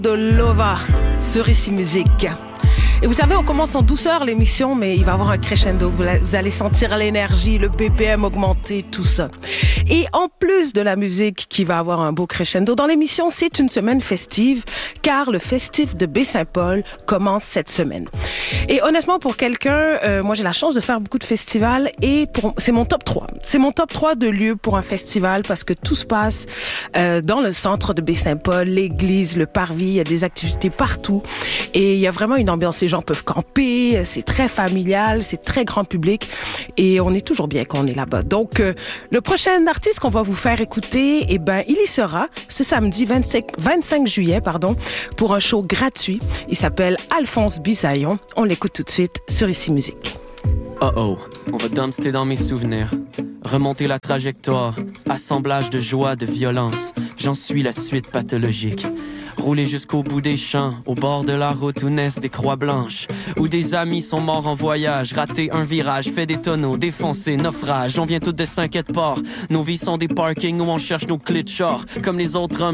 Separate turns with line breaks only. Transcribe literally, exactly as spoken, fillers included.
De Lova sur Ici Musique. Et vous savez, on commence en douceur l'émission, mais il va y avoir un crescendo. Vous allez sentir l'énergie, le B P M augmenter, tout ça. Et en plus de la musique qui va avoir un beau crescendo dans l'émission, c'est une semaine festive, car le festif de Baie-Saint-Paul commence cette semaine. Et honnêtement, pour quelqu'un, euh, moi j'ai la chance de faire beaucoup de festivals et pour, c'est mon top trois. C'est mon top trois de lieux pour un festival parce que tout se passe euh, dans le centre de Baie-Saint-Paul, l'église, le parvis, il y a des activités partout et il y a vraiment une ambiance. Les gens peuvent camper, c'est très familial, c'est très grand public et on est toujours bien quand on est là-bas. Donc, euh, le prochain artiste qu'on va vous faire écouter, eh ben, il y sera ce samedi vingt-cinq juillet, pardon, pour un show gratuit. Il s'appelle Alphonse Bisaillon. On l'écoute tout de suite sur Ici Musique.
Oh oh, on va dumpster dans mes souvenirs. Remonter la trajectoire, assemblage de joie, de violence. J'en suis la suite pathologique. Rouler jusqu'au bout des champs, au bord de la route où naissent des croix blanches, où des amis sont morts en voyage, raté un virage, fait des tonneaux, défoncé, naufrage. On vient tous de Saint-Quay-de-Port, nos vies sont des parkings où on cherche nos clés de char, comme les autres hommes.